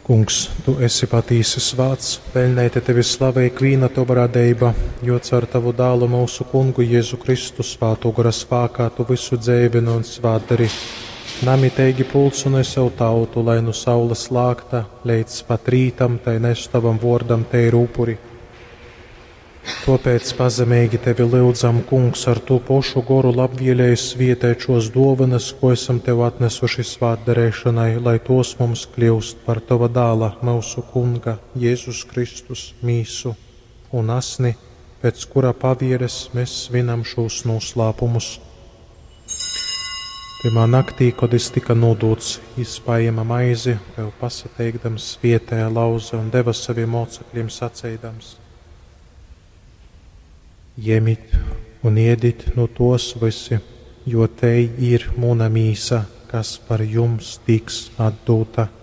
Kungs, tu esi patīsis vārds, pelnēti tevi slavēja kvīna tava radeiba, jo caur tavu dālu mūsu kungu Jēzu Kristu svātu gara spākā tu visu dzēvini un svātdari. Namitēgi pulcunai savu tautu, lai nu saules lākta, līdz pat rītam, tai nestavam vordam te ir upuri. Tāpēc pazemīgi tevi lūdzam, Kungs, ar to pošu goru labvēlējas vietēt šos dāvanas, ko esam tev atnesuši svātdarēšanai, lai tos mums kļūst par tava dāla, mūsu Kunga, Jēzus Kristus, mīsu un asni, pēc kura pavieres mēs svinam šos noslēpumus. Pirmā naktī, kad es tika nodūts, izpaima maizi, tev pasateikdams vietējā lauza un deva saviem mocekļiem sacēdams: Ņemiet un ēdiet no tos visi, jo te ir mana mīsa, kas par jums tiks atdota.